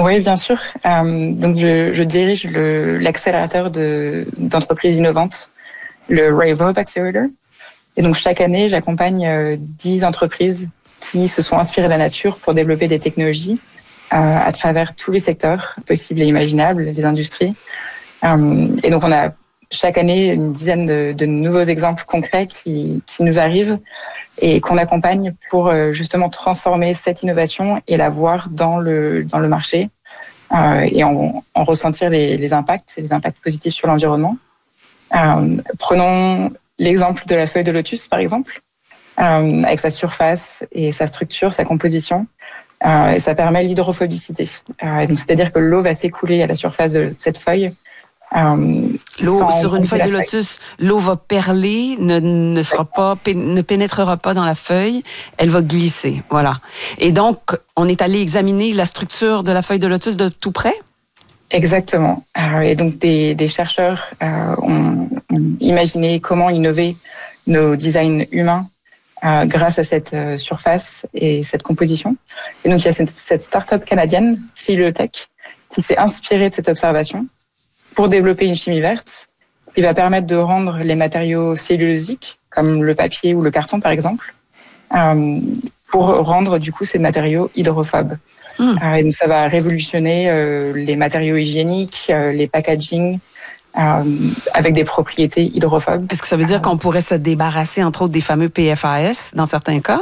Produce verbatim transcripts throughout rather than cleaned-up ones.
Oui, bien sûr. Euh, donc, je, je dirige le, l'accélérateur de, d'entreprises innovantes, le Rave Up Accelerator. Et donc, chaque année, j'accompagne euh, dix entreprises qui se sont inspirées de la nature pour développer des technologies euh, à travers tous les secteurs possibles et imaginables, des industries. Euh, et donc, on a chaque année une dizaine de, de nouveaux exemples concrets qui, qui nous arrivent et qu'on accompagne pour euh, justement transformer cette innovation et la voir dans le, dans le marché euh, et en, en ressentir les, les impacts, les impacts positifs sur l'environnement. Euh, prenons l'exemple de la feuille de lotus, par exemple, euh, avec sa surface et sa structure, sa composition. Euh, et ça permet l'hydrophobicité. Euh, donc, c'est-à-dire que l'eau va s'écouler à la surface de cette feuille. Euh, l'eau sur une feuille de lotus, l'eau va perler, ne, ne sera pas, ne pénétrera pas dans la feuille, elle va glisser, voilà. Et donc, on est allé examiner la structure de la feuille de lotus de tout près. Exactement. Euh, et donc, des, des chercheurs euh, ont, ont imaginé comment innover nos designs humains euh, grâce à cette euh, surface et cette composition. Et donc, il y a cette, cette start-up canadienne, Cellulotech, qui s'est inspirée de cette observation pour développer une chimie verte qui va permettre de rendre les matériaux cellulosiques, comme le papier ou le carton par exemple, euh, pour rendre du coup ces matériaux hydrophobes. Mmh. Euh, et donc ça va révolutionner euh, les matériaux hygiéniques, euh, les packaging, euh, avec des propriétés hydrophobes. Est-ce que ça veut dire qu'on pourrait se débarrasser entre autres des fameux P F A S dans certains cas?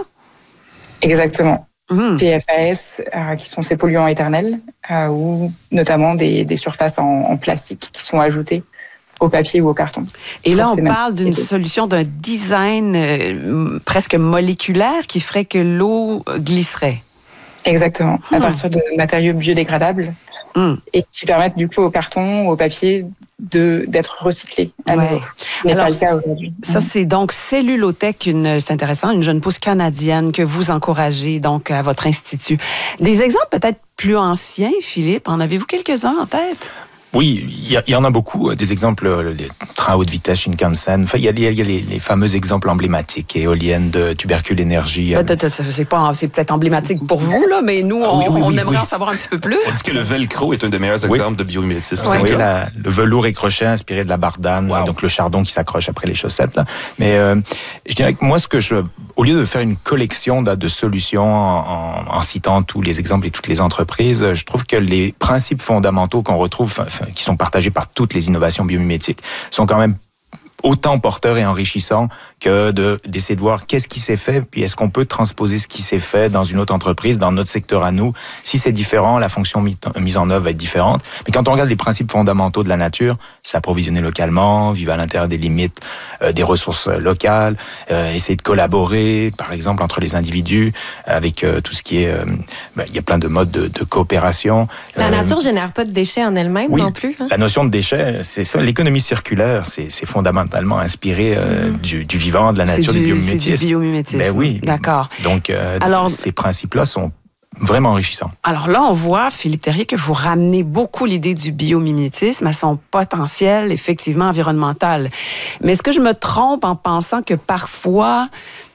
Exactement. Mmh. P F A S, euh, qui sont ces polluants éternels, euh, ou notamment des, des surfaces en, en plastique qui sont ajoutées au papier ou au carton. Et là, on parle d'une solution, d'un design euh, presque moléculaire qui ferait que l'eau glisserait. Exactement, mmh. à partir de matériaux biodégradables mmh. et qui permettent du coup au carton, au papier, de d'être recyclés à ouais. nouveau. Mais alors, pas le cas aujourd'hui. Ça, c'est donc Cellulotech, une, c'est intéressant, une jeune pousse canadienne que vous encouragez donc à votre institut. Des exemples peut-être plus anciens, Philippe, en avez-vous quelques-uns en tête? Oui, il y, y en a beaucoup. Des exemples, les trains à haute vitesse Shinkansen. Enfin, il y a, y a les, les fameux exemples emblématiques, éoliennes de Tubercule Énergie. C'est pas, c'est peut-être emblématique pour vous là, mais nous, on, oui, oui, oui, on aimerait oui. en savoir un petit peu plus. Est-ce que le velcro est un des meilleurs oui. exemples de biomimétisme? Oui, oui la, le velours et crochet inspiré de la bardane, wow. donc le chardon qui s'accroche après les chaussettes. Là. Mais euh, je dirais que moi, ce que je, au lieu de faire une collection de, de solutions en, en, en citant tous les exemples et toutes les entreprises, je trouve que les principes fondamentaux qu'on retrouve, enfin, qui sont partagés par toutes les innovations biomimétiques, sont quand même autant porteurs et enrichissants que de, d'essayer de voir qu'est-ce qui s'est fait, puis est-ce qu'on peut transposer ce qui s'est fait dans une autre entreprise, dans notre secteur à nous. Si c'est différent, la fonction mise en œuvre va être différente. Mais quand on regarde les principes fondamentaux de la nature, s'approvisionner localement, vivre à l'intérieur des limites euh, des ressources locales, euh, essayer de collaborer, par exemple, entre les individus, avec euh, tout ce qui est... Euh, ben, il y a plein de modes de, de coopération. La euh, nature ne génère pas de déchets en elle-même oui, non plus. Hein? La notion de déchets, c'est ça. L'économie circulaire, c'est, c'est fondamentalement inspiré euh, mmh. du, du vivant, de la nature, du, du biomimétisme. C'est du biomimétisme. Ben oui. D'accord. Donc, euh, Alors, ces principes-là sont vraiment enrichissants. Alors là, on voit, Philippe Terrier, que vous ramenez beaucoup l'idée du biomimétisme à son potentiel, effectivement, environnemental. Mais est-ce que je me trompe en pensant que parfois,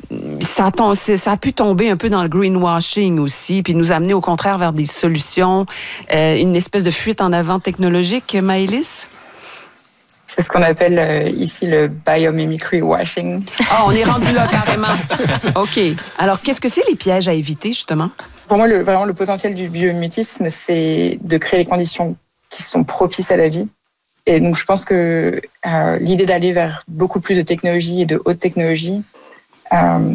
ça, tombe, ça a pu tomber un peu dans le greenwashing aussi, puis nous amener au contraire vers des solutions, euh, une espèce de fuite en avant technologique, Maëlys? C'est ce qu'on appelle euh, ici le biomimicry washing. Ah, oh, on est rendu là carrément. OK. Alors, qu'est-ce que c'est les pièges à éviter, justement? Pour moi, le, vraiment, le potentiel du biomimétisme, c'est de créer les conditions qui sont propices à la vie. Et donc, je pense que euh, l'idée d'aller vers beaucoup plus de technologie et de haute technologie euh,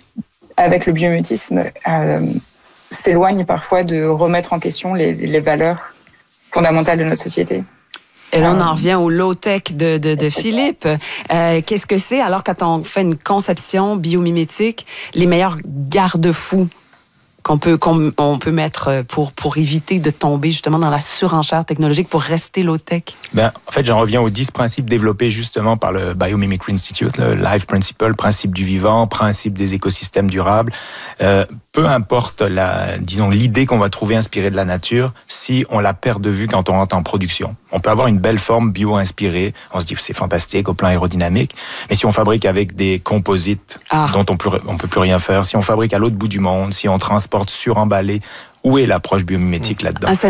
avec le biomimétisme euh, s'éloigne parfois de remettre en question les, les valeurs fondamentales de notre société. Et là, on en revient au low-tech de, de, de Philippe. Euh, qu'est-ce que c'est, alors, quand on fait une conception biomimétique, les meilleurs garde-fous qu'on peut, qu'on on peut mettre pour, pour éviter de tomber justement dans la surenchère technologique, pour rester low-tech? Ben, en fait, j'en reviens aux dix principes développés justement par le Biomimicry Institute, le Life Principle, principe du vivant, principe des écosystèmes durables. Euh, peu importe la, disons, l'idée qu'on va trouver inspirée de la nature, si on la perd de vue quand on rentre en production. On peut avoir une belle forme bio-inspirée, on se dit c'est fantastique au plan aérodynamique, mais si on fabrique avec des composites ah. dont on peut, on peut plus rien faire, si on fabrique à l'autre bout du monde, si on transporte suremballé, où est l'approche biomimétique là-dedans? Ah,